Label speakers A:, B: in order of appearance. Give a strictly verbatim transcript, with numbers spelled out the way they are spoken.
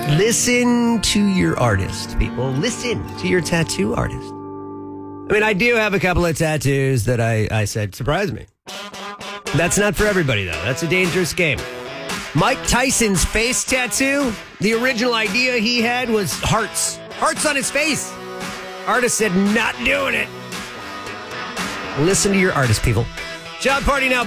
A: Listen to your artist, people. Listen to your tattoo artist. I mean, I do have a couple of tattoos that I, I said surprise me. That's not for everybody, though. That's a dangerous game. Mike Tyson's face tattoo, the original idea he had was hearts. Hearts on his face. Artist said, not doing it. Listen to your artist, people. Job Party now.